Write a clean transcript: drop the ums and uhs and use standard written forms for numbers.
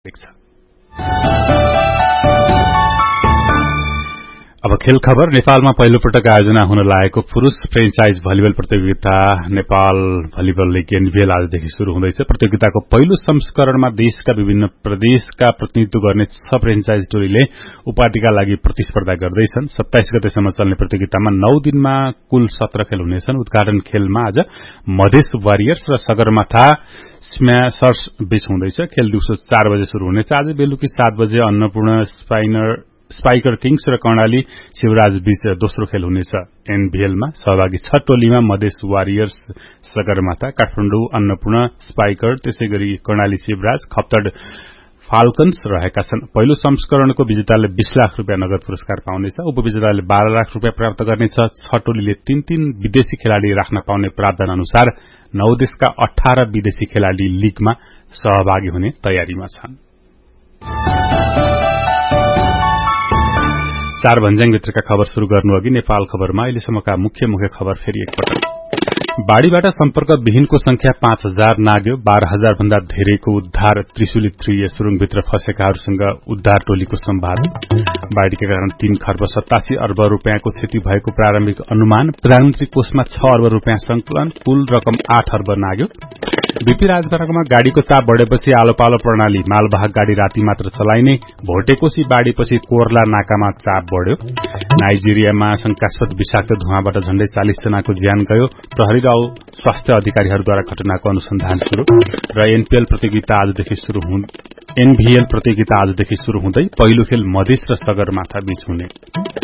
अब खेल खबर। नेपालमा पहिलो पटक आयोजना हुन लागेको पुरूष फ्रेन्चाइज भलिबल प्रतियोगिता नेपाल भलिबल लीग एनभीएल आजदेखि शुरू हुँदैछ। प्रतियोगिताको पहिलो संस्करणमा देशका विभिन्न प्रदेशका प्रतिनिधित्व गर्ने 6 फ्रेन्चाइज टोलीले उपाधिका लागि प्रतिस्पर्धा गर्दैछन्। 27 गतेसम्म चल्ने प्रतियोगितामा 9 दिनमा कुल 17 खेल हुनेछन्। उद्घाटन खेलमा आज मधेस वारियर्स र सगरमाथा स्म्याशर्स बीच हुँदैछ। खेल दिउँसो 4 बजे शुरू हुनेछ। आज बेलुकी 7 बजे अन्नपूर्ण स्पाइकर किङ्स र कर्णाली शिवराज बीच दोस्रो खेल हुनेछ। एनभीएलमा सहभागी 6 टोलीमा मधेस वारियर्स, सगरमाथा, काठमाडौँ अन्नपूर्ण स्पाइकर, त्यसैगरी कर्णाली शिवराज, खप्तड फाल्कन्स रहेका छन्। पहिलो संस्करणको विजेताले 20 लाख रुपियाँ नगद पुरस्कार पाउनेछ। उपविजेताले 12 लाख रुपियाँ प्राप्त गर्नेछ। 6 टोलीले 3 विदेशी खेलाड़ी राख्न पाउने प्रावधान अनुसार 9 देशका 18 विदेशी खेलाड़ी लीगमा सहभागी हुने तयारीमा छन्। 4 भन्ज्याङभित्रका खबर शुरू गर्नु अघि नेपाल खबरमा अहिलेसम्मका मुख्य खबर फेरि एकपटक। बाढ़ीबाट सम्पर्क विहीनको संख्या 5000 नाग्यो। 12000 भन्दा धेरैको उद्धार। त्रिशुली 3 सुरुङभित्र फँसेकाहरूसँग उद्धार टोलीको संवाद। बाढ़ीका कारण 3 खर्ब 87 अर्ब रुपियाँको क्षति भएको प्रारम्भिक अनुमान। प्रधानमन्त्री कोषमा 6 अर्ब रुपियाँ संकलन। कुल रकम 8 अर्ब नाग्यो। बीपी राजमार्गमा गाड़ीको चाप बढ़ेपछि आलो पालो प्रणाली। मालवाहक गाड़ी राति मात्र चलाइने। भोटेकोशी बाढ़ीपछि कोर्ला नाकामा चाप बढ़्यो। नाइजेरियामा शंकास्पद विषाक्त धुवाँबाट झण्डै 40 जनाको ज्यान गयो। प्रहरी र स्वास्थ्य अधिकारीहरूद्वारा घटनाको अनुसन्धान शुरू। र एनभीएल प्रतियोगिता आजदेखि शुरू हुँदै पहिलो खेल मधेस र सगरमाथा बीच हुने।